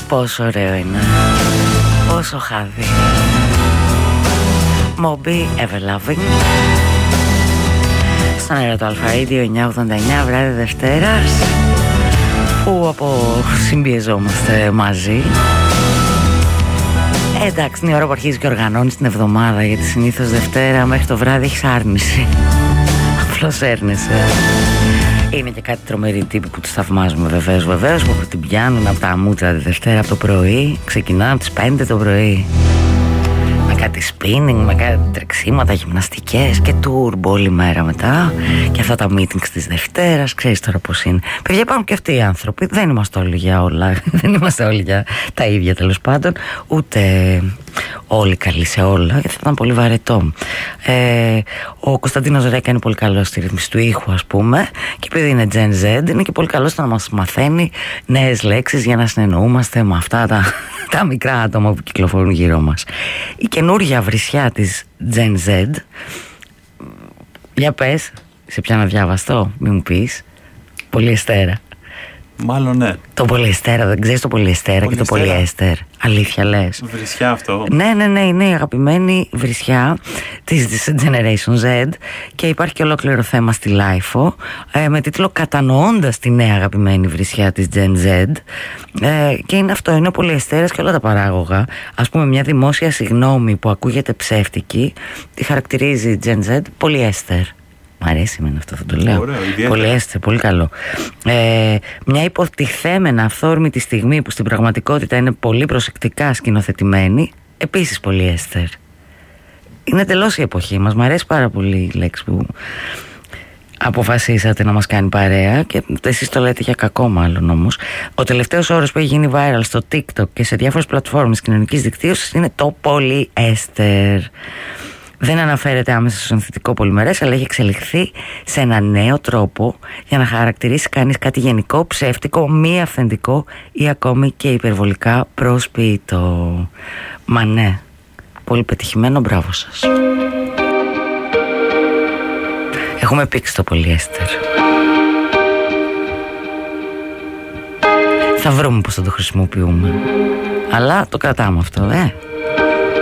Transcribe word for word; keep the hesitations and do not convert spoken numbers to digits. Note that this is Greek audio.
Πόσο ωραίο είναι. Πόσο χάδι. Moby Everloving. Στον αέρα του Αλφα Radio εννιακόσια ογδόντα εννιά, βράδυ Δευτέρας, που από συμπιεζόμαστε μαζί. Ε, εντάξει, είναι η ώρα που αρχίζει και οργανώνεις την εβδομάδα, γιατί συνήθως Δευτέρα μέχρι το βράδυ έχεις άρνηση. Απλώς έρνεσαι. Είναι και κάτι τρομεροί τύποι που τους θαυμάζουμε βεβαίως, βεβαίως, που την πιάνουν από τα μούτρα τη Δευτέρα από το πρωί. Ξεκινάνε από τις πέντε το πρωί. Με κάτι spinning, με κάτι τρεξίματα, γυμναστικές και turbo όλη μέρα μετά. Και αυτά τα meetings της Δευτέρας, ξέρεις τώρα πώς είναι. Παιδιά, υπάρχουν και αυτοί οι άνθρωποι. Δεν είμαστε όλοι για όλα. Δεν είμαστε όλοι για τα ίδια, τέλος πάντων. Ούτε όλοι καλοί σε όλα, γιατί θα ήταν πολύ βαρετό. Ε, ο Κωνσταντίνος Ρέκα είναι πολύ καλός στη ρύθμιση του ήχου, ας πούμε. Και επειδή είναι Gen Z, είναι και πολύ καλός στο να μας μαθαίνει νέες λέξεις για να συνεννοούμαστε με αυτά τα, τα μικρά άτομα που κυκλοφορούν γύρω μας. Η καινούργια βρισιά της Gen Z, για πες, σε ποια να διαβαστώ, μην μου πεις. Πολυεστέρα. Μάλλον ναι. Το πολυεστέρα, δεν ξέρεις το πολυεστέρα και το πολυέστερ. Αλήθεια λες? Βρισιά αυτό. Ναι, ναι, ναι, είναι η αγαπημένη βρισιά της Generation Z και υπάρχει και ολόκληρο θέμα στη Λάιφο ε, με τίτλο «Κατανοώντας τη νέα αγαπημένη βρισιά της Gen Z». Ε, και είναι αυτό, είναι ο πολυεστέρας και όλα τα παράγωγα. Ας πούμε, μια δημόσια συγγνώμη που ακούγεται ψεύτικη τη χαρακτηρίζει Gen Z πολυέστερ. Μ' αρέσει με αυτό, θα το λέω. Πολύ έστε, πολύ καλό. Ε, μια υποτιθέμενα αυθόρμητη στιγμή που στην πραγματικότητα είναι πολύ προσεκτικά σκηνοθετημένη, επίσης πολύ έστερ. Είναι τελώς η εποχή μας. Μ' αρέσει πάρα πολύ η λέξη που αποφασίσατε να μας κάνει παρέα και εσείς το λέτε για κακό μάλλον όμως. Ο τελευταίος όρος που έχει γίνει viral στο TikTok και σε διάφορες πλατφόρμες κοινωνικής δικτύωσης είναι το πολύ έστερ. Δεν αναφέρεται άμεσα στο συνθετικό πολυμερές, αλλά έχει εξελιχθεί σε ένα νέο τρόπο για να χαρακτηρίσει κανείς κάτι γενικό, ψεύτικο, μη αυθεντικό ή ακόμη και υπερβολικά προσποιητό. Μα ναι, πολύ πετυχημένο, μπράβο σας. Έχουμε πήξει το πολυέστερ. Θα βρούμε πώς θα το χρησιμοποιούμε. Αλλά το κρατάμε αυτό, ε.